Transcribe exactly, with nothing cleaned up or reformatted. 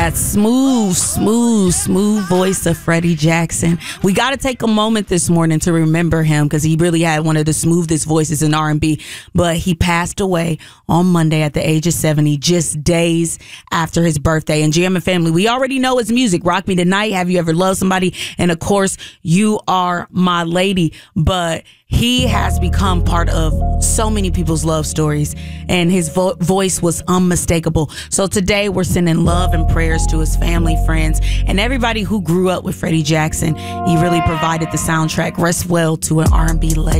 That smooth, smooth, smooth voice of Freddie Jackson. We got to take a moment this morning to remember him because he really had one of the smoothest voices in R and B. But he passed away on Monday at the age of seventy, just days after his birthday. And G M and family, we already know his music. Rock Me Tonight, Have You Ever Loved Somebody? And of course, You Are My Lady. But he has become part of so many people's love stories, and his vo- voice was unmistakable. So today we're sending love and prayers to his family, friends, and everybody who grew up with Freddie Jackson. He really provided the soundtrack. Rest well to an R and B legend.